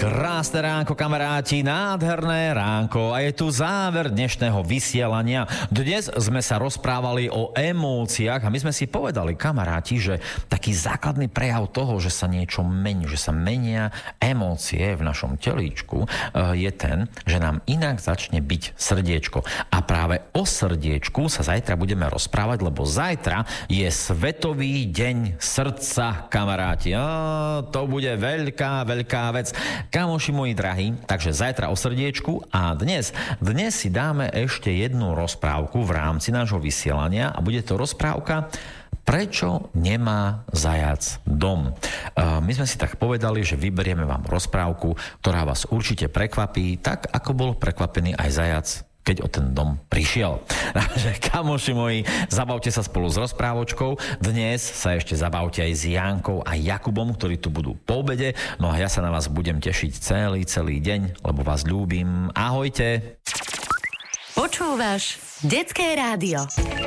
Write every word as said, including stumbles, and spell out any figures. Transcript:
Krásne ránko, kamaráti, nádherné ránko a je tu záver dnešného vysielania. Dnes sme sa rozprávali o emóciách a my sme si povedali, kamaráti, že taký základný prejav toho, že sa niečo mení, že sa menia emócie v našom telíčku, je ten, že nám inak začne byť srdiečko. A práve o srdiečku sa zajtra budeme rozprávať, lebo zajtra je Svetový deň srdca, kamaráti. A to bude veľká, veľká vec. Kamoši moji drahí, takže zajtra o srdiečku a dnes, dnes si dáme ešte jednu rozprávku v rámci nášho vysielania a bude to rozprávka Prečo nemá zajac dom? My sme si tak povedali, že vyberieme vám rozprávku, ktorá vás určite prekvapí, tak ako bol prekvapený aj zajac, keď o ten dom prišiel. Takže kamoši moji, zabavte sa spolu s rozprávočkou. Dnes sa ešte zabavte aj s Jankou a Jakubom, ktorí tu budú po obede. No a ja sa na vás budem tešiť celý, celý deň, lebo vás ľúbim. Ahojte. Počúvaš Detské rádio.